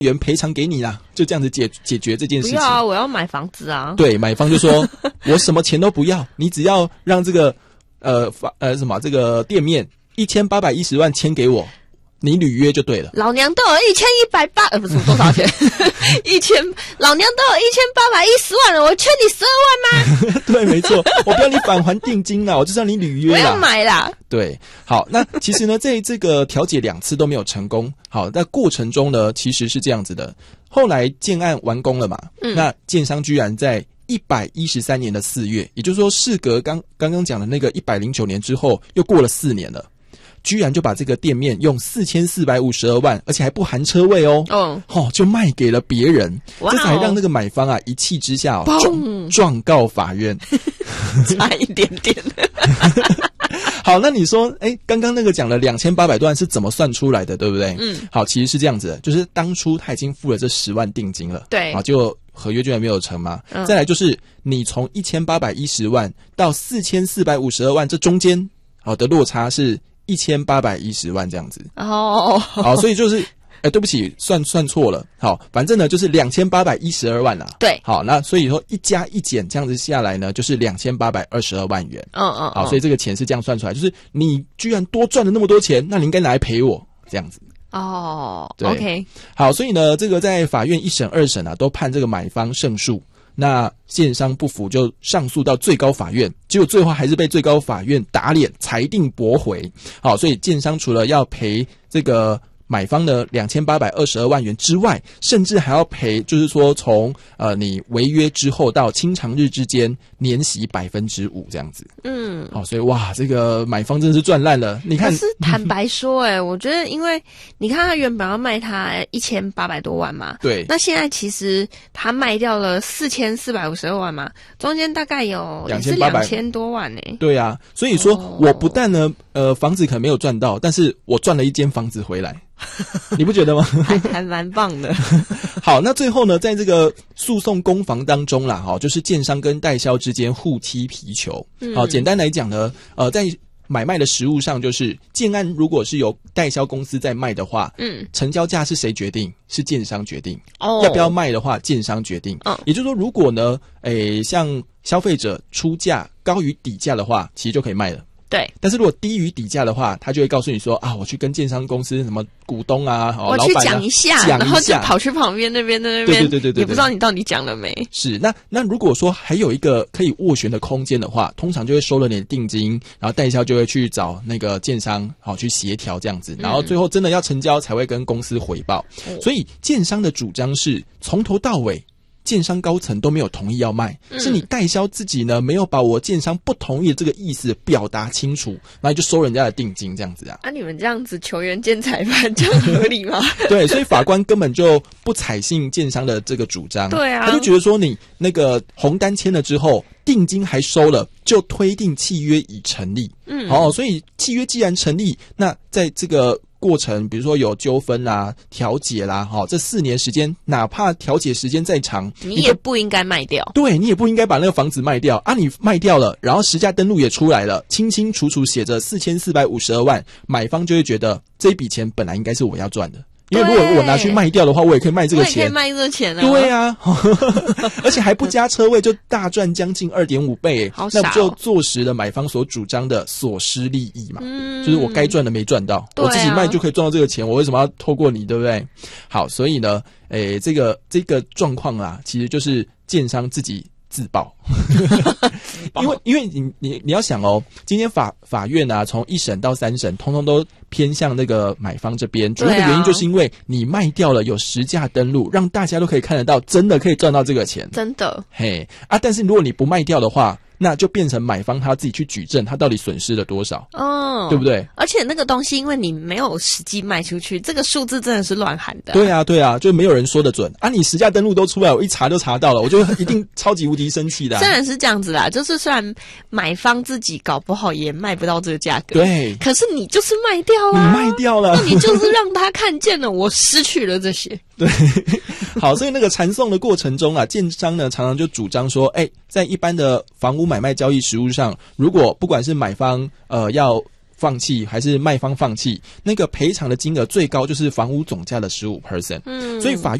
元赔偿给你啦，就这样子解决这件事情。 不要啊，我要买房子啊。 对，买方就说我什么钱都不要，你只要让这个这个店面1810万签给我，你履约就对了。 老娘都有1180，不是多少钱老娘都有1810万了，我欠你12万吗？ 对，没错，我不要你返还定金啦，我就让你履约啦。 我要买啦。 对，好，那其实呢，在这个调解2次都没有成功。好，在过程中呢，其实是这样子的。后来建案完工了嘛，那建商居然在113年的4月，也就是说，事隔刚刚讲的那个109年之后，又过了4年了。居然就把这个店面用4452万，而且还不含车位哦，就卖给了别人，这才让那个买方啊一气之下状告法院， 差一点点。 好，那你说，刚刚那个讲了2800多万是怎么算出来的，对不对？好，其实是这样子的，就是当初他已经付了这10万定金了， 对， 结果合约居然没有成嘛。再来就是你从1810万到4452万这中间的落差是1810万这样子。好，所以就是对不起，算错了。好，反正呢就是2812万啦。 对， 好，那所以说一加一减这样子下来呢，就是2822万元。好，所以这个钱是这样算出来，就是你居然多赚了那么多钱，那你应该拿来赔我这样子。对 OK。 好，所以呢，这个在法院1审、2审啊，都判这个买方胜诉。那建商不服就上诉到最高法院，结果最后还是被最高法院打脸，裁定驳回。好，所以建商除了要赔这个买方的2822万元之外，甚至还要赔，就是说从你违约之后到清偿日之间年息5%这样子。好，所以哇，这个买方真的是赚烂了。你看， 可是坦白说，我觉得因为你看他原本要卖他1800多万嘛， 对， 那现在其实他卖掉了4452万嘛，中间大概有2000多万呢。 对啊，所以说我不但呢房子可能没有赚到，但是我赚了一间房子回来。你不觉得吗？ 还蛮棒的。 好，那最后呢，在这个诉讼攻防当中啦，就是建商跟代销之间互踢皮球。好，简单来讲呢，在买卖的实务上，就是建案如果是由代销公司在卖的话，成交价是谁决定？是建商决定。要不要卖的话，建商决定。也就是说，如果呢，像消费者出价高于底价的话，其实就可以卖了。 对， 但是如果低于底价的话，他就会告诉你说啊，我去跟建商公司什么股东啊， 我去讲一下，然后就跑去旁边那边，对，也不知道你到底讲了没。 是，那如果说还有一个可以斡旋的空间的话，通常就会收了你的定金，然后代销就会去找那个建商去协调这样子，然后最后真的要成交才会跟公司回报。所以建商的主张是从头到尾建商高层都没有同意要卖，是你代销自己呢没有把我建商不同意的这个意思表达清楚，然后就收人家的定金这样子啊。 你们这样子球员兼裁判，这样合理吗？ 对，所以法官根本就不采信建商的这个主张。 对啊， 他就觉得说你那个红单签了之后，定金还收了，就推定契约已成立。所以契约既然成立，那在这个过程，比如说有纠纷啦、调解啦，这4年时间，哪怕调解时间再长， 你也不应该卖掉。 对，你也不应该把那个房子卖掉啊！你卖掉了，然后实价登录也出来了，清清楚楚写着4452万，买方就会觉得这一笔钱本来应该是我要赚的。因为如果我拿去卖掉的话，我也可以卖这个钱。 我也可以卖这个钱啊。 对啊，而且还不加车位，就大赚将近2.5倍。 好傻哦。 那不就坐实了买方所主张的所失利益嘛？就是我该赚的没赚到，我自己卖就可以赚到这个钱，我为什么要透过你，对不对？好，所以呢，这个状况啊，其实就是建商自己自爆。因为你要想哦，今天法院啊，从1审到3审，通通都偏向那个买方这边，主要的原因就是因为你卖掉了，有实价登录，让大家都可以看得到，真的可以赚到这个钱， 真的。 但是如果你不卖掉的话，那就变成买方他自己去举证，他到底损失了多少，对不对？ 而且那个东西，因为你没有实际卖出去，这个数字真的是乱喊的。 对啊，就没有人说得准啊！你实价登录都出来，我一查就查到了，我就一定超级无敌生气的。 虽然是这样子啦，就是虽然买方自己搞不好也卖不到这个价格， 对， 可是你就是卖掉了， 你卖掉了， 那你就是让他看见了，我失去了这些。 对，好，所以那个缠讼的过程中啊，建商呢常常就主张说，在一般的房屋买卖交易实务上，如果不管是买方要放弃还是卖方放弃，那个赔偿的金额最高就是房屋总价的15%。所以法